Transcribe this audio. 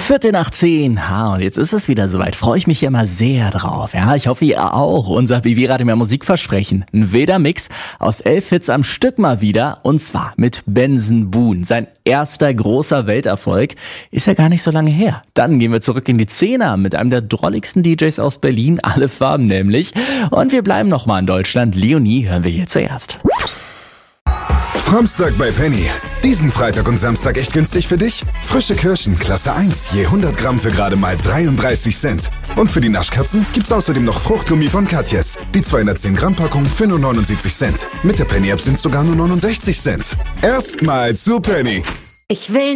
9:45. Und jetzt ist es wieder soweit. Freue ich mich ja immer sehr drauf. Ja, ich hoffe, ihr auch. Unser BB hat mir Musikversprechen. Ein wilder Mix aus 11 Hits am Stück mal wieder. Und zwar mit Benson Boone. Sein erster großer Welterfolg ist ja gar nicht so lange her. Dann gehen wir zurück in die Zehner mit einem der drolligsten DJs aus Berlin. Alle Farben nämlich. Und wir bleiben nochmal in Deutschland. Leonie hören wir hier zuerst. Samstag bei Penny. Diesen Freitag und Samstag echt günstig für dich? Frische Kirschen, Klasse 1, je 100 Gramm für gerade mal 33 Cent. Und für die Naschkatzen gibt's außerdem noch Fruchtgummi von Katjes. Die 210 Gramm Packung für nur 79 Cent. Mit der Penny-App sind's sogar nur 69 Cent. Erstmal zu Penny. Ich will